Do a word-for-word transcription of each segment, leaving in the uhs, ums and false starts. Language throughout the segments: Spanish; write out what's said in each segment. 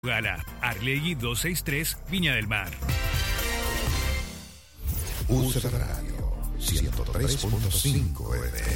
Gala, Arlegui doscientos sesenta y tres, Viña del Mar. U C B Radio ciento tres punto cinco F M.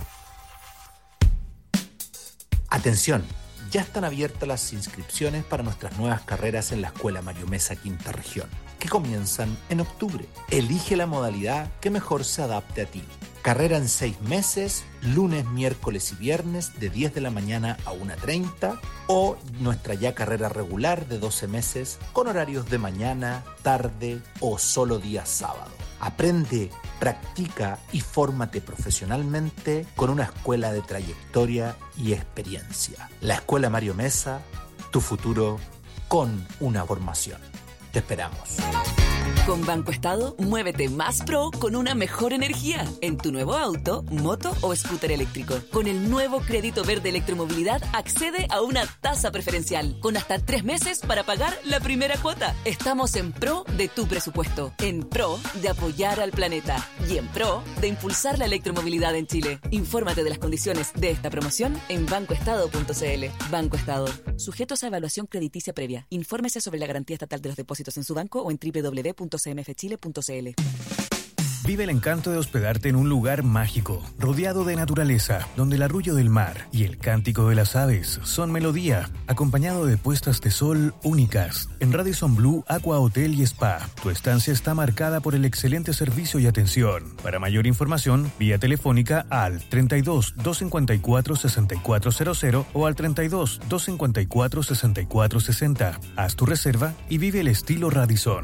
Atención, ya están abiertas las inscripciones para nuestras nuevas carreras en la Escuela Mario Mesa Quinta Región, que comienzan en octubre. Elige la modalidad que mejor se adapte a ti. Carrera en seis meses, lunes, miércoles y viernes de diez de la mañana a una treinta, o nuestra ya carrera regular de doce meses con horarios de mañana, tarde o solo días sábado. Aprende, practica y fórmate profesionalmente con una escuela de trayectoria y experiencia. La Escuela Mario Mesa, tu futuro con una formación. Te esperamos. Con Banco Estado, muévete más pro con una mejor energía en tu nuevo auto, moto o scooter eléctrico. Con el nuevo crédito verde electromovilidad, accede a una tasa preferencial con hasta tres meses para pagar la primera cuota. Estamos en pro de tu presupuesto, en pro de apoyar al planeta y en pro de impulsar la electromovilidad en Chile. Infórmate de las condiciones de esta promoción en banco estado punto c l. Banco Estado, sujetos a evaluación crediticia previa. Infórmese sobre la garantía estatal de los depósitos en su banco o en doble u doble u doble u punto c m f chile punto c l. Vive el encanto de hospedarte en un lugar mágico, rodeado de naturaleza, donde el arrullo del mar y el cántico de las aves son melodía, acompañado de puestas de sol únicas. En Radisson Blu Aqua Hotel y Spa, tu estancia está marcada por el excelente servicio y atención. Para mayor información, vía telefónica al treinta y dos, doscientos cincuenta y cuatro, sesenta y cuatro cero cero o al treinta y dos, doscientos cincuenta y cuatro, sesenta y cuatro sesenta. Haz tu reserva y vive el estilo Radisson.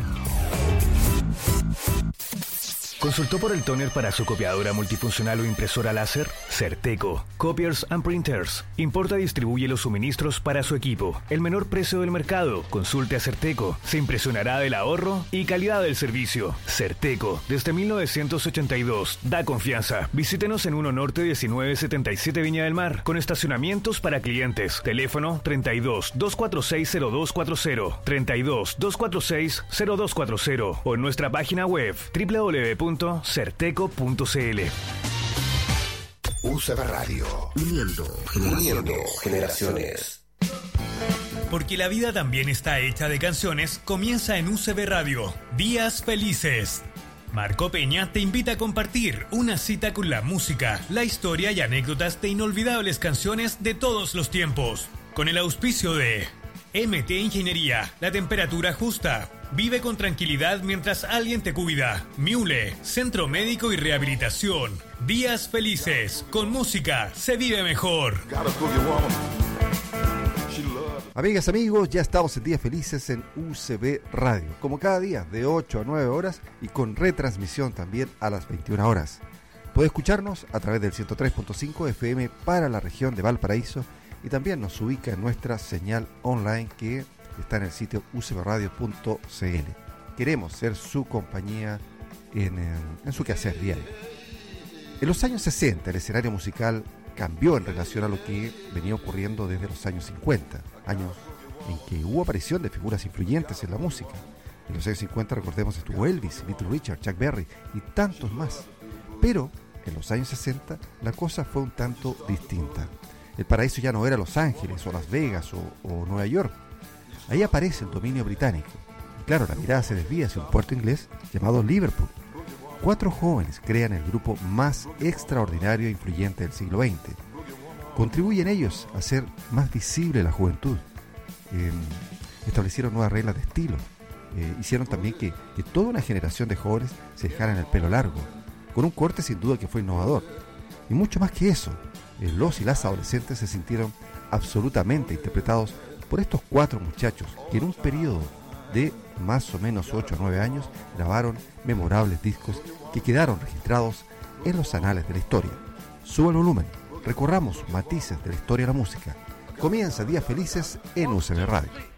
¿Consultó por el tóner para su copiadora multifuncional o impresora láser? Certeco, Copiers and Printers. Importa y distribuye los suministros para su equipo. El menor precio del mercado. Consulte a Certeco. Se impresionará del ahorro y calidad del servicio. Certeco, desde mil novecientos ochenta y dos. Da confianza. Visítenos en uno Norte diecinueve setenta y siete Viña del Mar, con estacionamientos para clientes. Teléfono treinta y dos, doscientos cuarenta y seis, cero dos cuarenta, treinta y dos, doscientos cuarenta y seis, cero dos cuarenta o en nuestra página web doble u doble u doble u punto certeco punto c l. U C B Radio, uniendo, uniendo generaciones. Porque la vida también está hecha de canciones, comienza en U C B Radio, Días Felices. Marco Peña te invita a compartir una cita con la música, la historia y anécdotas de inolvidables canciones de todos los tiempos. Con el auspicio de M T Ingeniería, la temperatura justa. Vive con tranquilidad mientras alguien te cuida. Miule, Centro Médico y Rehabilitación. Días Felices. Con música se vive mejor. Amigas, amigos, ya estamos en Días Felices en U C B Radio. Como cada día, de ocho a nueve horas y con retransmisión también a las veintiuna horas. Puede escucharnos a través del ciento tres punto cinco F M para la región de Valparaíso y también nos ubica en nuestra señal online que está en el sitio u c b radio punto c l. Queremos ser su compañía en, en su quehacer diario. En los años sesenta el escenario musical cambió en relación a lo que venía ocurriendo desde los años cincuenta, años en que hubo aparición de figuras influyentes en la música. En los años cincuenta, recordemos, estuvo Elvis, Little Richard, Chuck Berry y tantos más. Pero en los años sesenta la cosa fue un tanto distinta. El paraíso ya no era Los Ángeles o Las Vegas o, o Nueva York. Ahí aparece el dominio británico. Y claro, la mirada se desvía hacia un puerto inglés llamado Liverpool. Cuatro jóvenes crean el grupo más extraordinario e influyente del siglo veinte. Contribuyen ellos a hacer más visible la juventud. Eh, establecieron nuevas reglas de estilo. Eh, hicieron también que, que toda una generación de jóvenes se dejaran el pelo largo, con un corte sin duda que fue innovador. Y mucho más que eso, eh, los y las adolescentes se sintieron absolutamente interpretados por estos cuatro muchachos que en un periodo de más o menos ocho a nueve años grabaron memorables discos que quedaron registrados en los anales de la historia. Sube el volumen, recorramos matices de la historia de la música. Comienza Días Felices en U C B Radio.